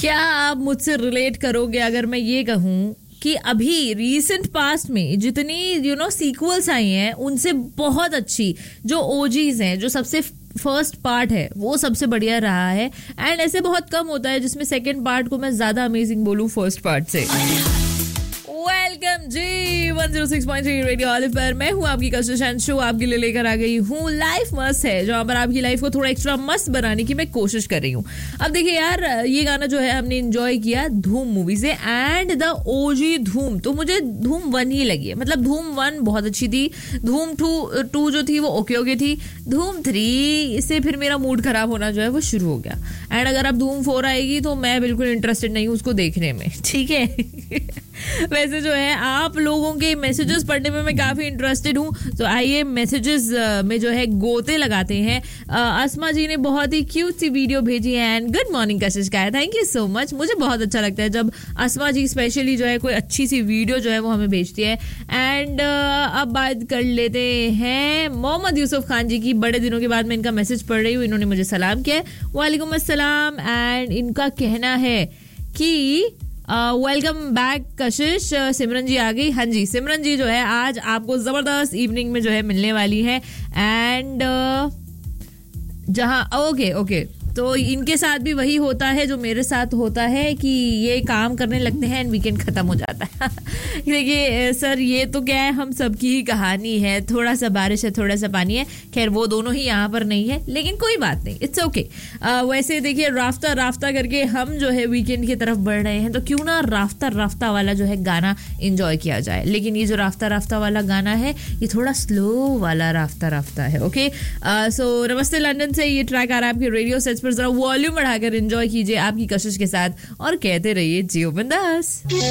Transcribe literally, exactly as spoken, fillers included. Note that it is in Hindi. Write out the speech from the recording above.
क्या आप मुझसे रिलेट करोगे अगर मैं ये कहूँ कि अभी रीसेंट पास्ट में जितनी यू नो सीक्वल्स आई हैं उनसे बहुत अच्छी जो ओजीज हैं, जो सबसे फर्स्ट पार्ट है वो सबसे बढ़िया रहा है. एंड ऐसे बहुत कम होता है जिसमें सेकंड पार्ट को मैं ज्यादा अमेजिंग बोलूं फर्स्ट पार्ट से. वेलकम जी one oh six point three radio olive पर मैं हूँ आपकी कशिश एंड शो आपके लिए लेकर आ गई हूँ लाइफ मस्त है, जहाँ पर आपकी लाइफ को थोड़ा एक्स्ट्रा मस्त बनाने की मैं कोशिश कर रही हूँ. अब देखिए यार, ये गाना जो है हमने एंजॉय किया धूम मूवी से एंड द ओजी धूम. तो मुझे धूम वन ही लगी है, मतलब धूम वन बहुत अच्छी थी, धूम टू टू जो थी वो ओके ओके थी, धूम थ्री से फिर मेरा मूड खराब होना जो है वो शुरू हो गया. एंड अगर अब धूम फोर आएगी तो मैं बिल्कुल इंटरेस्टेड नहीं हूँ उसको देखने में, ठीक है. वैसे जो है आप लोगों के मैसेजेस पढ़ने में मैं काफी इंटरेस्टेड हूँ, तो आइए मैसेजेस में जो है गोते लगाते हैं. अस्मा जी ने बहुत ही क्यूट सी वीडियो भेजी है एंड गुड मॉर्निंग कशिश का है, थैंक यू सो मच. मुझे बहुत अच्छा लगता है जब अस्मा जी स्पेशली जो है कोई अच्छी सी वीडियो जो है वो हमें भेजती है. एंड अब बात कर लेते हैं मोहम्मद यूसुफ खान जी की. बड़े दिनों के बाद मैं इनका मैसेज पढ़ रही हूँ, इन्होंने मुझे सलाम किया है, वालेकुम अस्सलाम. एंड इनका कहना है कि वेलकम बैक कशिश, सिमरन जी आ गई. हाँ जी, सिमरन जी जो है आज आपको जबरदस्त इवनिंग में जो है मिलने वाली है. एंड uh, जहाँ ओके ओके तो इनके साथ भी वही होता है जो मेरे साथ होता है कि ये काम करने लगते हैं एंड वीकेंड खत्म हो जाता है. देखिए सर, ये तो क्या है, हम सबकी ही कहानी है, थोड़ा सा बारिश है थोड़ा सा पानी है. खैर वो दोनों ही यहाँ पर नहीं है, लेकिन कोई बात नहीं, इट्स ओके. वैसे देखिए राफ्ता राफ्ता करके हम जो है वीकेंड की तरफ बढ़ रहे हैं, तो क्यों ना राफ्ता राफ्ता वाला जो है गाना एंजॉय किया जाए. लेकिन ये जो राफ्ता राफ्ता वाला गाना है ये थोड़ा स्लो वाला राफ्ता राफ्ता है. ओके सो नमस्ते लंदन से ये ट्रैक आ रहा है आपके रेडियो सेट्स पर, जरा वॉल्यूम बढ़ाकर एंजॉय कीजिए आपकी कशिश के साथ और कहते रहिए जियो बिंदास.